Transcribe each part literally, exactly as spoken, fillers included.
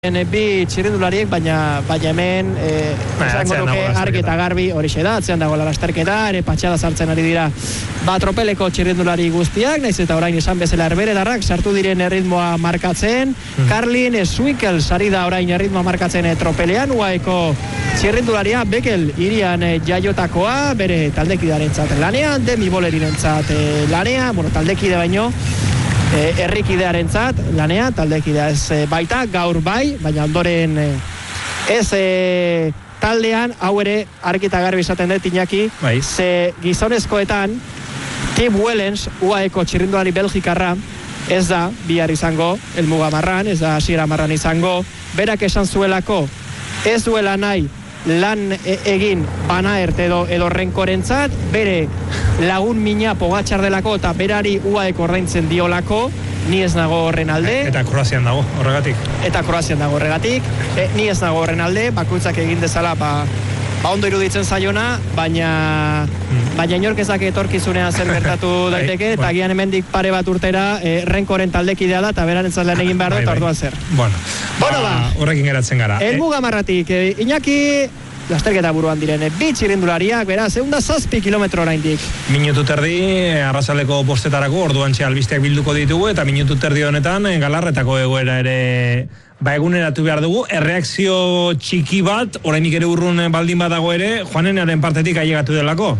Bi txirrindulariek, baina baina hemen eh, esango duke argi eta garbi horixe da, atzean dago lasterketa, ere patxada sartzen ari dira ba tropeleko txirrindulari guztiak, naiz eta orain esan bezala herberedarrak sartu diren erritmoa markatzen, mm. Carlin Swinkels ari da orain erritmoa markatzen e, tropelean, uaeko txirrindularia Bekel irian e, jaiotakoa, bere taldekidearentzat lanean, Demi Bolerirentzat e, lanean, bueno, taldekide baino, E, errikidearentzat lanea, taldekidea ez e, baita, gaur bai, baina ondoren e, ez e, taldean, hau ere argi eta garbi esaten dut Iñaki, bai. Ze gizonezkoetan Tim Wellens, uaeko txirrindulari belgikarra, ez da bihar izango, helmuga marran, ez da hasiera marran izango, berak esan zuelako, ez duela nahi lan e egin Banaert edo, edo renkorentzat, bere lagun mina Pogačar delako eta berari uaek ordaintzen diolako, ni ez nago horren alde. Eta Kroazian dago horregatik. Eta Kroazian dago horregatik, e, ni ez nago horren alde, bakoitzak egin dezala, ba, ba ondo iruditzen zaiona, baina mm. baina inorkezak etorkizunean zer gertatu daiteke, eta gian hemendik pare bat urtera e, renkoren taldekidea da, eta berarentzat lan egin behar da, eta orduan zer. Bueno, bueno ba, horrekin geratzen gara. Helmuga marratik, e, Iñaki, lasterketa buruan diren, bi txirrindulariak, beraz, egun da zazpi kilometro oraindik. Minutu terdi, arrasaleko postetarako, orduan txe albisteak bilduko ditugu, eta minutu terdi honetan, galarretako egoera ere ba eguneratu behar dugu, erreakzio txiki bat, orainik ere urrun baldin badago ere, Juanenearen partetik ailegatu delako.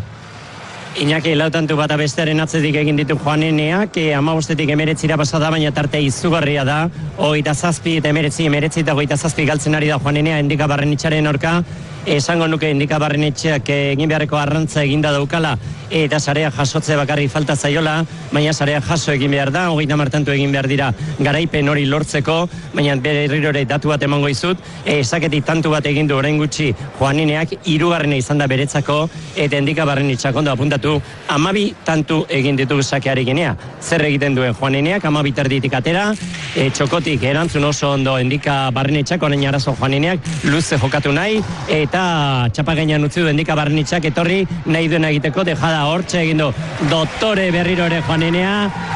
Iñaki, lautantu bat abestearen atzetik egin ditu Juaneneak, e, amabostetik emeretzira pasada, baina tarte izugarria da, oita zazpi eta emeretzi, emeretzi eta oita zazpi galtzen ari da Juanenea, Endika Barrenetxaren orka, esango nuke Endika Barrenetxeak egin beharreko arrantza eginda daukala, eta sarea jasotze bakarri falta zaiola, baina sarea jaso egin behar da, hogeita martantu egin behar dira garaipen hori lortzeko, baina bere herrirore datu bat emango izut, esaketik tantu bat egin du orain gutxi Juaneneak, hirugarrena izan da beretzako, eta Endika Barrenetxeak ondo apuntatu, amabi tantu egin ditu sakeari ginea. Zer egiten duen Juaneneak, amabi terditik atera, e, txokotik erantzun oso ondo Endika Barrenetxeak, orain arazo Juaneneak, luze jokatu nahi, eta txapa gainean utzi du Endika Barrenetxeak etorri nahi duen egiteko, dejada hortxe egin du doktore berriro ere Juanenea,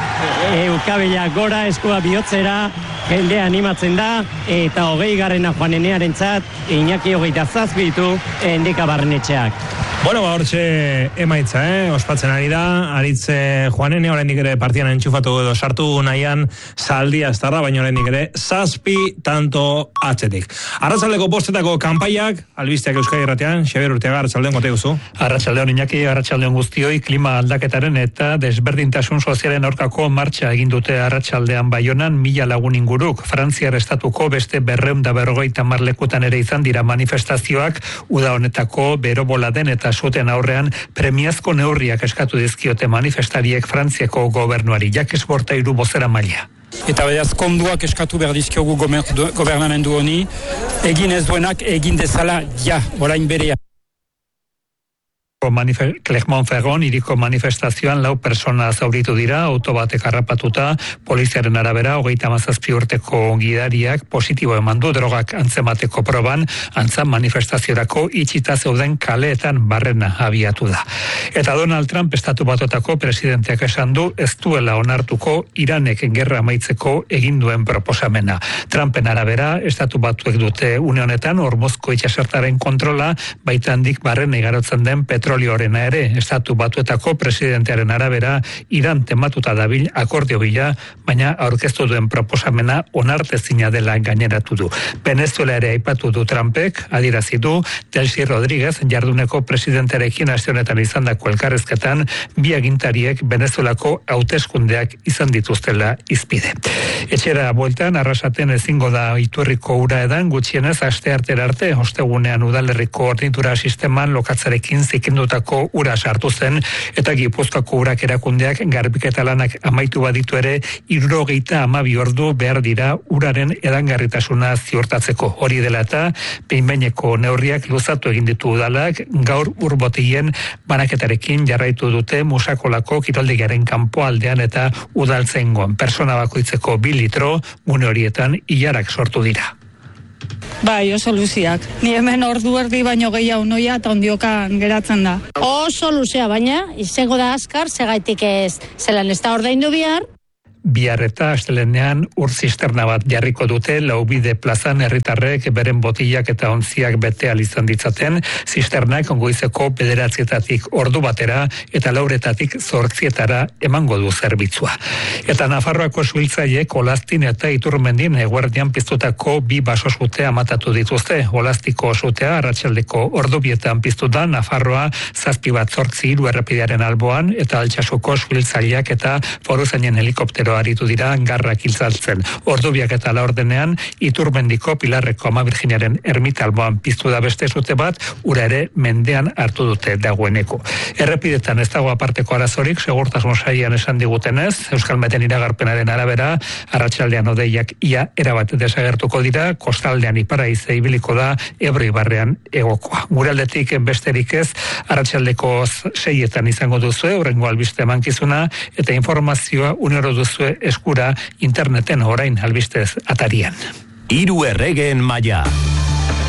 eukabila gora, eskua bihotzera, jendea animatzen da, eta hogei garrena Juanenearen txat, Iñaki hogeita zazpi ditu Endika Barrenetxeak. Bueno, ba, hortxe emaitza, eh? Ospatzen ari da, aritze Juanene, oraindik ere partian entxufatu edo sartu nahian zaldia estarra, baina oraindik ere zazpi tanto atzetik. Arratsaldeko postetako kanpaiak, albisteak Euskadi Irratian, Xabier Urteaga, arratsaldeon gote guzu. Arratsaldeon Iñaki, arratsaldeon guztioi, klima aldaketaren eta desberdintasun sozialen aurkako martxa egin dute arratsaldean Baionan mila lagun inguruk. Frantziar estatuko beste berrehun eta berrogeita hamar lekutan ere izan dira manifestazioak, uda honetako beroboladen eta zuten aurrean premiazko neurriak eskatu dizkiote manifestariek Frantziako gobernuari. Jakes Bortairu bozera maila. Eta beraz konduak eskatu behar dizkiogu gobernamendu honi, egin ez duenak egin dezala ja, orain berea. Manif- Clermont-Ferrand iriko manifestazioan lau persona zauritu dira, auto batek harrapatuta, poliziaren arabera, hogeita hamazazpi urteko gidariak positibo eman du drogak antzemateko proban, antza manifestaziorako itxita zeuden kaleetan barrena abiatu da. Eta Donald Trump estatu batotako presidenteak esan du ez duela onartuko Iranek gerra amaitzeko egin duen proposamena. Trumpen arabera, estatu batuek dute une honetan Hormuzko itxasertaren kontrola, baita handik barrena igarotzen den petrolio Petrolioarena ere, estatu batuetako presidentearen arabera, Iran tematuta dabil akordio bila, baina aurkeztu duen proposamena onartezina dela gaineratu du. Venezuela ere aipatu du Trumpek, adirazi du, Delcy Rodríguez, jarduneko presidentearekin aste honetan izandako elkarrezketan, bi agintariek Venezuelako hauteskundeak izan dituztela izpide. Etxera bueltan, arrasaten ezingo da Iturriko ura edan, gutxienez aste artera arte, ostegunean udalerriko hornitura sisteman lokatzarekin zikindu ura sartu zen, eta Gipuzkoako urak erakundeak garbiketa lanak amaitu baditu ere, hirurogeita hamabi ordu behar dira uraren edangarritasuna ziurtatzeko. Hori dela eta, behin-behineko neurriak luzatu egin ditu udalak, gaur urbotien banaketarekin jarraitu dute Musakolako kiroldegiaren kanpoaldean eta udaltzaingoan. Persona bakoitzeko bi litro, gune horietan ilarak sortu dira. Bai, oso luziak. Ni hemen ordu erdi baino gehiago noia eta ondiokan geratzen da. Oso luzea, baina izango da azkar, segaitik ez zelan ez da ordaindu bihar. biarreta astelenean ur zisterna bat jarriko dute Laubide plazan herritarrek beren botilak eta ontziak bete ahal izan ditzaten, zisternak goizeko bederatzietatik ordu batera eta lauretatik zortzietara emango du zerbitzua. Eta Nafarroako suhiltzaileek Olaztin eta Iturmendin eguerdian piztutako bi baso sutea matatu dituzte. Olaztiko sutea arratsaldeko ordubietan piztu da Nafarroa zazpi bat zortzi hiru errepidearen alboan eta Altsasuko suhiltzaileak eta foruzainen helikoptero aritu dira garrak hiltzaltzen. Ordubiak eta laurdenean Iturmendiko Pilarreko Ama Virginiaren ermita alboan piztu da beste sute bat, ura ere mendean hartu dute dagoeneko. Errepidetan ez dago aparteko arazorik, segurtasun sailean esan digutenez, Euskalmeten iragarpenaren arabera, arratsaldean hodeiak ia erabat desagertuko dira, kostaldean iparaize ibiliko da Ebro ibarrean egokoa. Gure aldetik besterik ez, arratsaldeko seietan izango duzue, horrengo albiste emankizuna, eta informazioa unero duzue eskura interneten orain albistez atarian. Hiru erregeen maila.